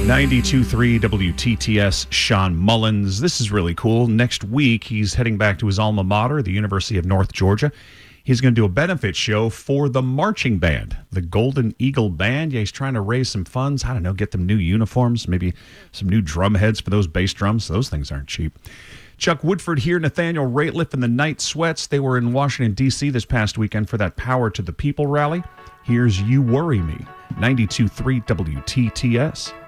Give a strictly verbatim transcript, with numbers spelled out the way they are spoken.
ninety-two point three W T T S, Sean Mullins. This is really cool. Next week, he's heading back to his alma mater, the University of North Georgia. He's going to do a benefit show for the marching band, the Golden Eagle Band. Yeah, he's trying to raise some funds. I don't know, get them new uniforms, maybe some new drum heads for those bass drums. Those things aren't cheap. Chuck Woodford here, Nathaniel Rateliff and the Night Sweats. They were in Washington, D C this past weekend for that Power to the People rally. Here's You Worry Me, ninety-two point three W T T S.